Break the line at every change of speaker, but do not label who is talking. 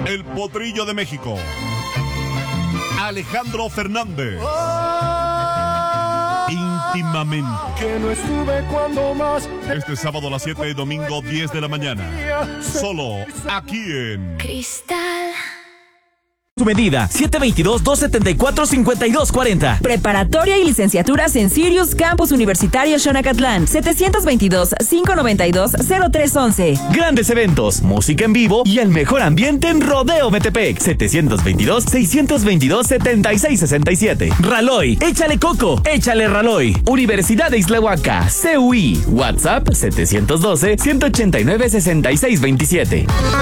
El Potrillo de México, Alejandro Fernández. Íntimamente.
Que no estuve cuando más.
Este sábado a las 7 y domingo 10 de la mañana. Solo aquí en
Cristal.
Su medida, 722-274-5240.
Preparatoria y licenciaturas en Sirius Campus Universitario Xonacatlán, 722-592-0311.
Grandes eventos, música en vivo y el mejor ambiente en Rodeo Metepec, 722-622-7667. Raloy, échale coco, échale Raloy. Universidad de Islahuaca, CUI, WhatsApp 712-189-6627.